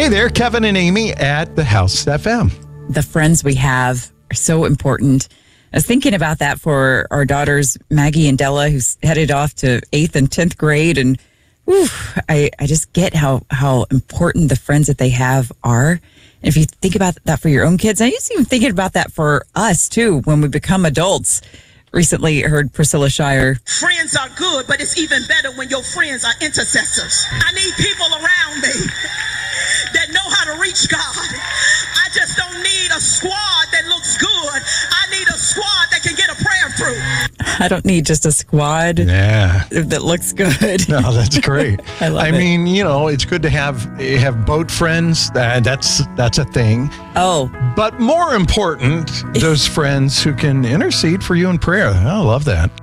there, Kevin and Amy at the House FM. The friends we have are so important. I was thinking about that for our daughters, Maggie and Della, who's headed off to 8th and 10th grade. And I just get how important the friends that they have are. And if you think about that for your own kids, I just even thinking about that for us, too, when we become adults. Recently heard Priscilla Shire. Friends are good, but it's even better when your friends are intercessors. I need people around me that know how to reach God. I just don't need a squad that looks good. I need a squad that can get a prayer through. I don't need just a squad that looks good. No, that's great. I mean, it's good to have boat friends. That's a thing. Oh. But more important, those friends who can intercede for you in prayer. I love that.